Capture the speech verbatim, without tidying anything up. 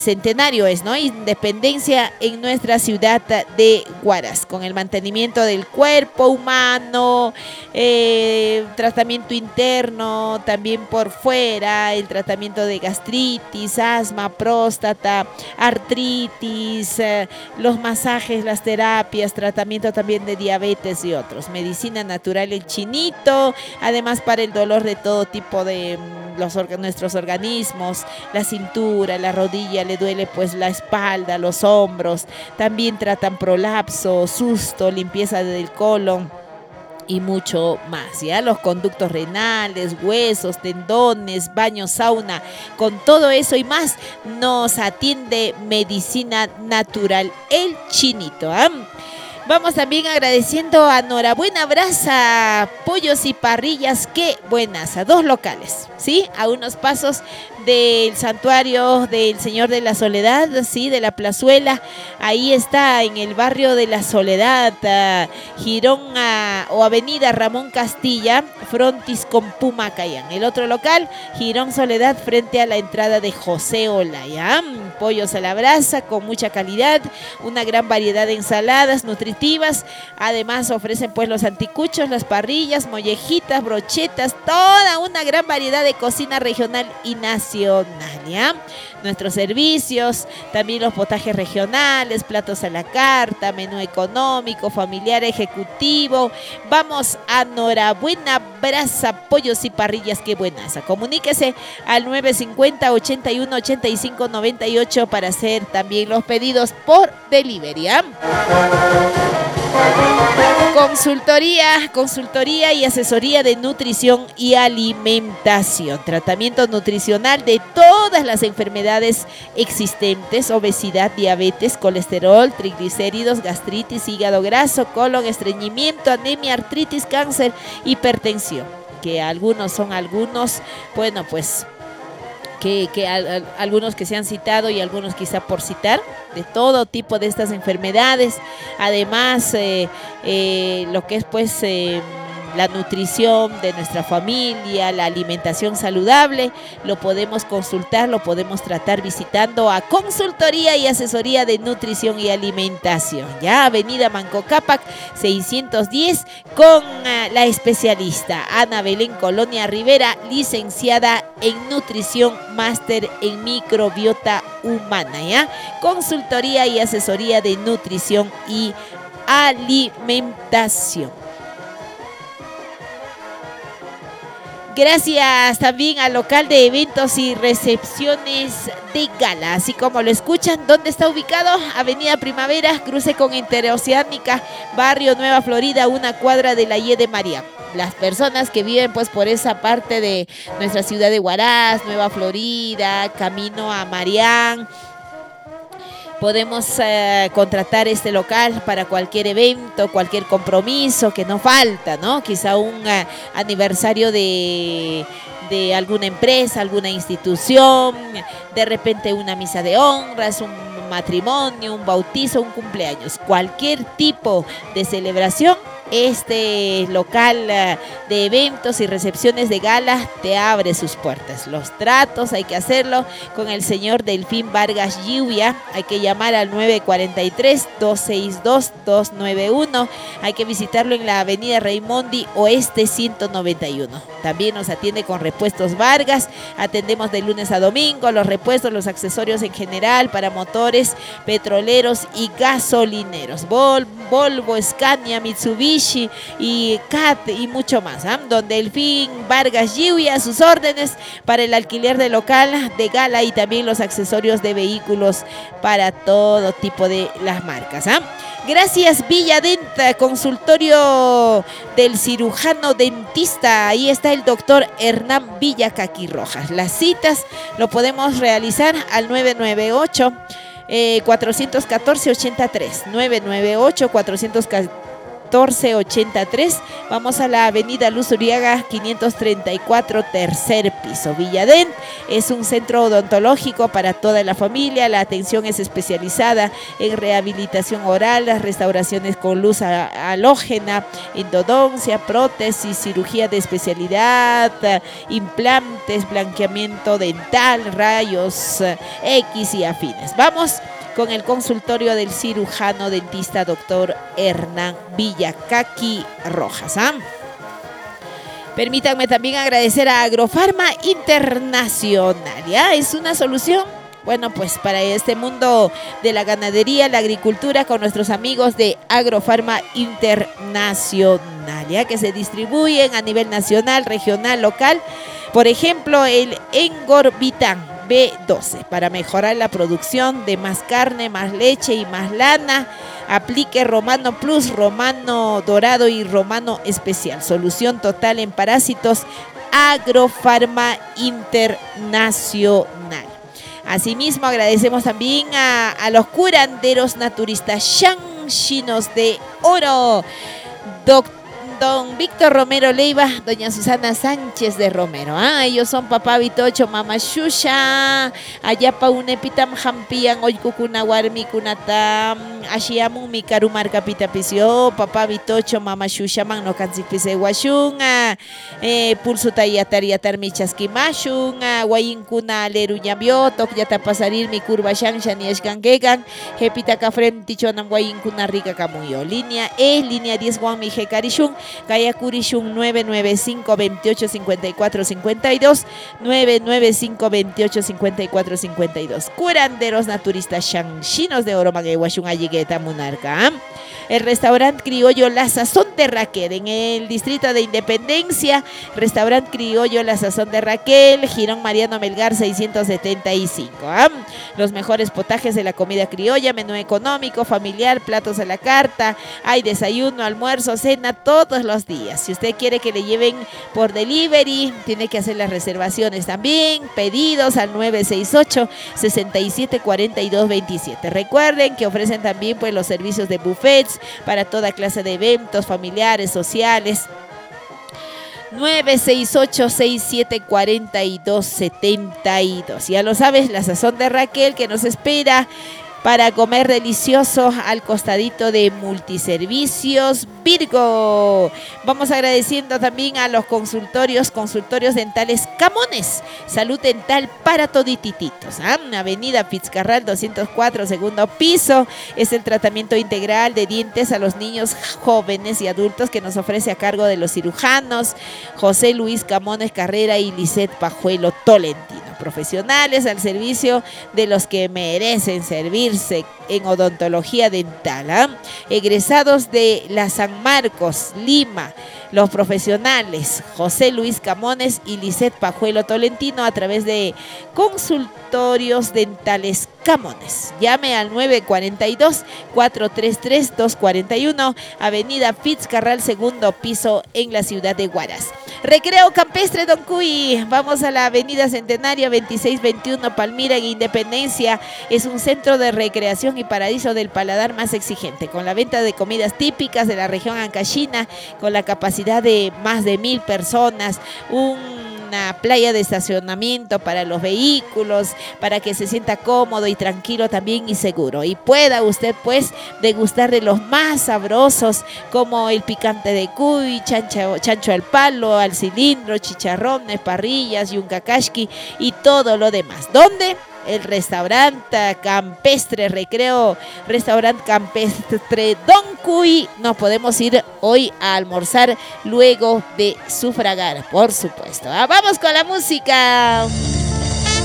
Centenario es, ¿no? Independencia en nuestra ciudad de Huaraz, con el mantenimiento del cuerpo humano, eh, tratamiento interno, también por fuera, el tratamiento de gastritis, asma, próstata, artritis, eh, los masajes, las terapias, tratamiento también de diabetes y otros. Medicina natural el chinito, además para el dolor de todo tipo de los, nuestros organismos, la cintura, la rodilla, le duele pues la espalda, los hombros, también tratan prolapso, susto, limpieza del colon y mucho más, ¿ya? Los conductos renales, huesos, tendones, baño, sauna, con todo eso y más nos atiende Medicina Natural el Chinito, ¿eh? Vamos también agradeciendo a Norabuena Brasa, pollos y parrillas, qué buenas, a dos locales, ¿sí? A unos pasos del santuario del Señor de la Soledad, ¿sí? De la Plazuela, ahí está en el barrio de la Soledad, uh, Girón uh, o Avenida Ramón Castilla, frontis con Pumacayán. El otro local, Girón Soledad, frente a la entrada de José Olaya. Pollos a la brasa con mucha calidad, una gran variedad de ensaladas nutritivas, además ofrecen pues los anticuchos, las parrillas, mollejitas, brochetas, toda una gran variedad de cocina regional y nacional, ¿ya? Nuestros servicios, también los potajes regionales, platos a la carta, menú económico, familiar, ejecutivo. Vamos a Norabuena Brasa, pollos y parrillas, qué buenas. Comuníquese al nueve cincuenta, ochenta y uno, ochenta y cinco, noventa y ocho para hacer también los pedidos por delivery, ¿eh? Consultoría, consultoría y asesoría de nutrición y alimentación, tratamiento nutricional de todas las enfermedades existentes, obesidad, diabetes, colesterol, triglicéridos, gastritis, hígado graso, colon, estreñimiento, anemia, artritis, cáncer, hipertensión, que algunos son algunos, bueno, pues que, que a, a, algunos que se han citado y algunos quizá por citar, de todo tipo de estas enfermedades. Además, eh, eh, lo que es pues eh, la nutrición de nuestra familia, la alimentación saludable, lo podemos consultar, lo podemos tratar visitando a Consultoría y Asesoría de Nutrición y Alimentación, ya, Avenida Manco Cápac seiscientos diez, con uh, la especialista Ana Belén Colonia Rivera, licenciada en Nutrición, máster en Microbiota Humana, ya, Consultoría y Asesoría de Nutrición y Alimentación. Gracias también al local de eventos y recepciones de gala, así como lo escuchan. ¿Dónde está ubicado? Avenida Primavera, cruce con Interoceánica, barrio Nueva Florida, una cuadra de la Y de María. Las personas que viven pues por esa parte de nuestra ciudad de Huaraz, Nueva Florida, camino a Marián, podemos eh, contratar este local para cualquier evento, cualquier compromiso que no falta, ¿no? Quizá un uh, aniversario de, de alguna empresa, alguna institución, de repente una misa de honras, un matrimonio, un bautizo, un cumpleaños, cualquier tipo de celebración. Este local de eventos y recepciones de gala te abre sus puertas. Los tratos hay que hacerlo con el señor Delfín Vargas Lluvia. Hay que llamar al nueve cuatro tres, dos seis dos, dos nueve uno. Hay que visitarlo en la avenida Raimondi Oeste ciento noventa y uno. También nos atiende con Repuestos Vargas. Atendemos de lunes a domingo los repuestos, los accesorios en general para motores, petroleros y gasolineros. Vol Volvo, Scania, Mitsubishi y C A T y mucho más, ¿eh? Donde Delfín Vargas Lluvia, sus órdenes para el alquiler de local, de gala y también los accesorios de vehículos para todo tipo de las marcas, ¿eh? Gracias Villadenta, consultorio del cirujano dentista. Ahí está el doctor Hernán Villacaqui Rojas. Las citas lo podemos realizar al nueve nueve ocho, cuatro uno cuatro, ocho tres, nueve nueve ocho, cuatro uno cuatro. catorce ochenta y tres. Vamos a la avenida Luz Uriaga quinientos treinta y cuatro, tercer piso. Villadent es un centro odontológico para toda la familia. La atención es especializada en rehabilitación oral, las restauraciones con luz halógena, endodoncia, prótesis, cirugía de especialidad, implantes, blanqueamiento dental, rayos X y afines. Vamos con el consultorio del cirujano dentista doctor Hernán Villacaqui Rojas. ¿ah? Permítanme también agradecer a Agrofarma Internacional. ¿ya? Es una solución, bueno, pues para este mundo de la ganadería, la agricultura, con nuestros amigos de Agrofarma Internacional, ¿ya? que se distribuyen a nivel nacional, regional, local. Por ejemplo, el Engorbitan B doce para mejorar la producción de más carne, más leche y más lana. Aplique Romano Plus, Romano Dorado y Romano Especial. Solución total en parásitos. Agrofarma Internacional. Asimismo, agradecemos también a, a los curanderos naturistas Shanshinos de Oro. Doctor Don Víctor Romero Leiva, doña Susana Sánchez de Romero. Ah, ellos son papá Vitocho, mamá Shusha, Ayapa Unepitam Jampian, Oykukuna Warmi Kunatam, Ashiamun Mikarumar Capitapicio, papá Vitocho, mamá Shusha, man no Kansipise Washunga, eh, Pulso Tayatariatar Michaskimashunga, Wayinkuna Leruyabiotok, Yatapasarir mi curva Shanshan y Esgangegan, Hepita Kafrem Tichonam Wayinkuna Rica Camuyo. Línea E, línea diez Juan Mijekarishun. Kayakurishun nueve nueve cinco, veintiocho cincuenta y cuatro cincuenta y dos, nueve nueve cinco, veintiocho cincuenta y cuatro cincuenta y dos. Curanderos naturistas Shanshinos de Oro Magueyhuashun Ayigueta Munarca. El restaurante criollo La Sazón de Raquel en el distrito de Independencia. Restaurante criollo La Sazón de Raquel, Girón Mariano Melgar seiscientos setenta y cinco. ¿eh? Los mejores potajes de la comida criolla, menú económico, familiar, platos a la carta. Hay desayuno, almuerzo, cena todos los días. Si usted quiere que le lleven por delivery, tiene que hacer las reservaciones también. Pedidos al nueve seis ocho, seis siete cuatro dos dos siete. Recuerden que ofrecen también pues los servicios de buffets para toda clase de eventos familiares, sociales. nueve seis ocho, seis siete cuatro dos siete dos. Ya lo sabes, La Sazón de Raquel, que nos espera para comer delicioso al costadito de Multiservicios Virgo. Vamos agradeciendo también a los consultorios, consultorios dentales Camones, salud dental para toditititos. ¿ah? Avenida Fitzcarral doscientos cuatro, segundo piso. Es el tratamiento integral de dientes a los niños, jóvenes y adultos que nos ofrece a cargo de los cirujanos José Luis Camones Carrera y Lisette Pajuelo Tolentino. Profesionales al servicio de los que merecen servirse en odontología dental. ¿eh? Egresados de la San Marcos, Lima, los profesionales José Luis Camones y Lisette Pajuelo Tolentino a través de consultorios dentales Camones. Llame al nueve cuatro dos, cuatro tres tres, dos cuatro uno, Avenida Fitzcarral, segundo piso en la ciudad de Huaraz. Recreo Campestre Don Cuy. Vamos a la Avenida Centenaria veintiséis veintiuno, Palmira en Independencia. Es un centro de recreación y paraíso del paladar más exigente, con la venta de comidas típicas de la región ancashina, con la capacidad de más de mil personas, un una playa de estacionamiento para los vehículos, para que se sienta cómodo y tranquilo también y seguro. Y pueda usted pues degustar de los más sabrosos como el picante de cuy, chancho, chancho al palo, al cilindro, chicharrones, parrillas, yuncacashqui y todo lo demás. ¿Dónde? El restaurante campestre, recreo, restaurante campestre Don Cuy. Nos podemos ir hoy a almorzar luego de sufragar, por supuesto. ¿Ah? Vamos con la música.